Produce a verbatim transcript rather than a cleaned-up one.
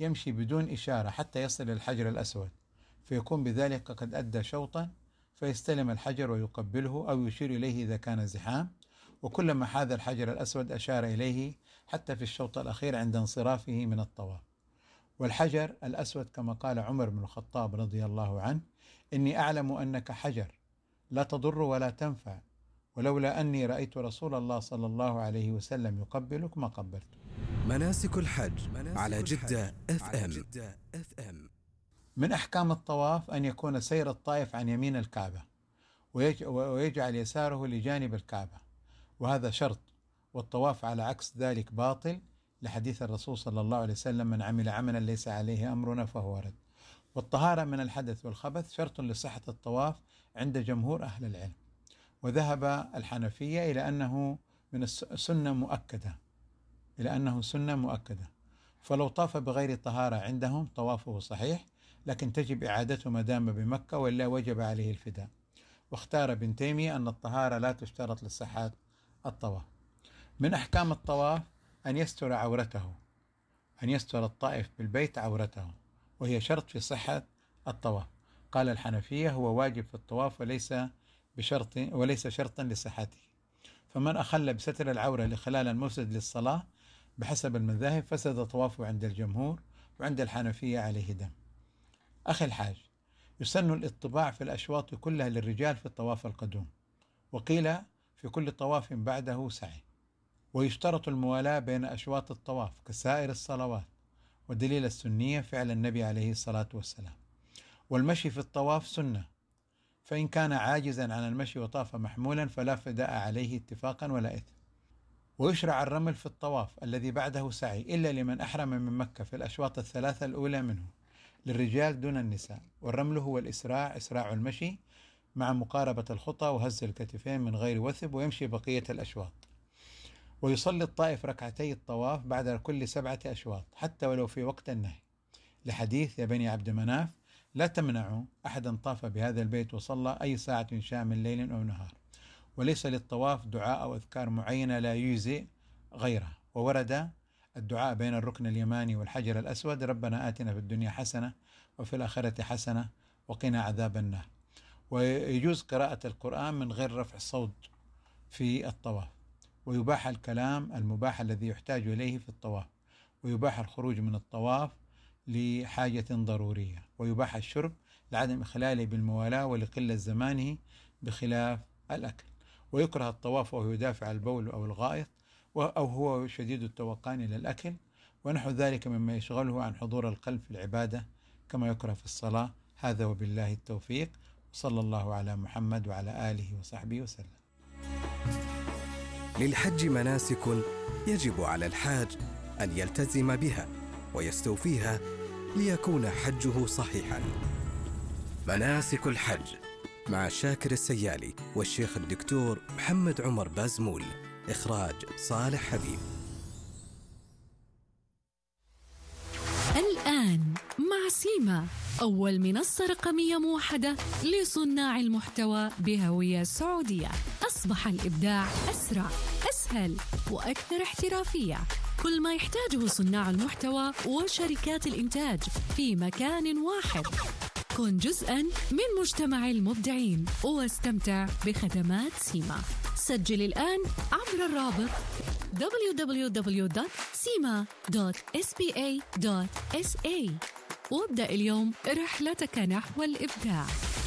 يمشي بدون إشارة حتى يصل الحجر الأسود، فيكون بذلك قد أدى شوطا، فيستلم الحجر ويقبله أو يشير إليه إذا كان زحام، وكلما حاذ الحجر الأسود أشار إليه حتى في الشوط الأخير عند انصرافه من الطواف. والحجر الأسود كما قال عمر بن الخطاب رضي الله عنه: إني أعلم أنك حجر لا تضر ولا تنفع، ولولا أني رأيت رسول الله صلى الله عليه وسلم يقبلك ما قبلته. مناسك الحج على جدة اف ام. من أحكام الطواف أن يكون سير الطائف عن يمين الكعبة ويجعل يساره لجانب الكعبة، وهذا شرط، والطواف على عكس ذلك باطل، لحديث الرسول صلى الله عليه وسلم: من عمل عملا ليس عليه أمرنا فهو رد. والطهارة من الحدث والخبث شرط لصحة الطواف عند جمهور أهل العلم، وذهب الحنفية إلى أنه من السنة مؤكدة إلى أنه سنة مؤكدة، فلو طاف بغير طهارة عندهم طوافه صحيح، لكن تجب إعادته ما دام بمكة، وإلا وجب عليه الفداء. واختار ابن تيمية أن الطهارة لا تشترط لصحة الطواف. من أحكام الطواف أن يستر عورته، أن يستر الطائف بالبيت عورته، وهي شرط في صحة الطواف. قال الحنفية: هو واجب في الطواف وليس بشرط وليس شرطا لصحته. فمن أخل بستر العورة لخلال مفسد للصلاة بحسب المذاهب فسد طوافه عند الجمهور، وعند الحنفية عليه دم. أخي الحاج، يسن الاطباع في الأشواط كلها للرجال في الطواف القدوم، وقيل في كل طواف بعده سعي. ويشترط الموالاة بين أشواط الطواف كسائر الصلوات، ودليل السنية فعل النبي عليه الصلاة والسلام. والمشي في الطواف سنة، فإن كان عاجزا عن المشي وطاف محمولا فلا فداء عليه اتفاقا ولا إثم. ويشرع الرمل في الطواف الذي بعده سعي إلا لمن أحرم من مكة في الأشواط الثلاثة الأولى منه، للرجال دون النساء. والرمل هو الإسراع، إسراع المشي مع مقاربة الخطى وهز الكتفين من غير وثب، ويمشي بقية الأشواط. ويصلي الطائف ركعتي الطواف بعد كل سبعة أشواط حتى ولو في وقت النهي، لحديث: يا بني عبد مناف لا تمنعوا أحدا طاف بهذا البيت وصلى أي ساعة شاء من ليل أو نهار. وليس للطواف دعاء أو أذكار معينة لا يجزئ غيرها. وورد الدعاء بين الركن اليماني والحجر الأسود: ربنا آتنا في الدنيا حسنة وفي الآخرة حسنة وقنا عذاب النار. ويجوز قراءة القرآن من غير رفع الصوت في الطواف. ويباح الكلام المباح الذي يحتاج إليه في الطواف. ويباح الخروج من الطواف لحاجة ضرورية. ويباح الشرب لعدم إخلاله بالموالاة ولقلة زمانه بخلاف الأكل. ويكره الطواف وهو يدافع البول أو الغائط، أو هو شديد التوقان إلى الأكل ونحو ذلك مما يشغله عن حضور القلب في العبادة كما يكره في الصلاة. هذا وبالله التوفيق، وصلى الله على محمد وعلى آله وصحبه وسلم. للحج مناسك يجب على الحاج أن يلتزم بها ويستوفيها ليكون حجه صحيحا. مناسك الحج مع شاكر السيالي والشيخ الدكتور محمد عمر بازمول. إخراج صالح حبيب. الآن مع سيما، أول منصة رقمية موحدة لصناع المحتوى بهوية سعودية. أصبح الإبداع أسرع، أسهل وأكثر احترافية. كل ما يحتاجه صناع المحتوى وشركات الإنتاج في مكان واحد. كن جزءاً من مجتمع المبدعين واستمتع بخدمات سيما. سجل الآن عبر الرابط دبليو دبليو دبليو دوت سيما دوت إس بي إيه دوت إس إيه وابدأ اليوم رحلتك نحو الإبداع.